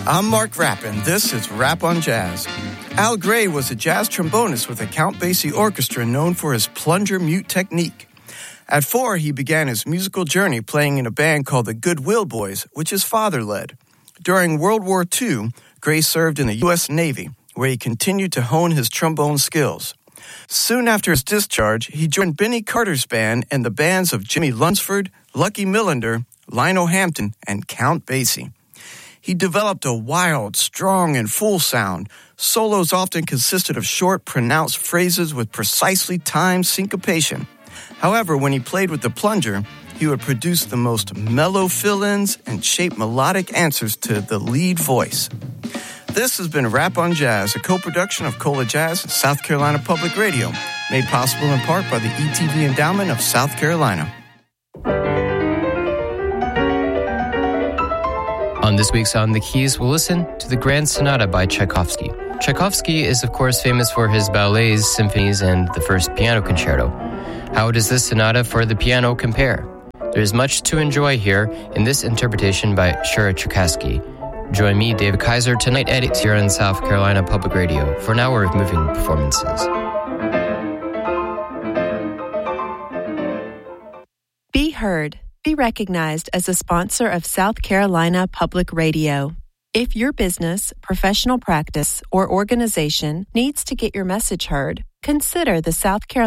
I'm Mark Rapp, and this is Rap on Jazz. Al Gray was a jazz trombonist with a Count Basie orchestra known for his plunger mute technique. At 4, he began his musical journey playing in a band called the Goodwill Boys, which his father led. During World War II, Gray served in the U.S. Navy, where he continued to hone his trombone skills. Soon after his discharge, he joined Benny Carter's band and the bands of Jimmy Lunsford, Lucky Millinder, Lionel Hampton, and Count Basie. He developed a wild, strong, and full sound. Solos often consisted of short, pronounced phrases with precisely timed syncopation. However, when he played with the plunger, he would produce the most mellow fill-ins and shape melodic answers to the lead voice. This has been Rap on Jazz, a co-production of Cola Jazz and South Carolina Public Radio, made possible in part by the ETV Endowment of South Carolina. On this week's On the Keys, we'll listen to the Grand Sonata by Tchaikovsky. Tchaikovsky is, of course, famous for his ballets, symphonies, and the first piano concerto. How does this sonata for the piano compare? There is much to enjoy here in this interpretation by Shura Cherkassky. Join me, David Kaiser, tonight at 8 here on South Carolina Public Radio for an hour of moving performances. Be heard. Be recognized as a sponsor of South Carolina Public Radio. If your business, professional practice, or organization needs to get your message heard, consider the South Carolina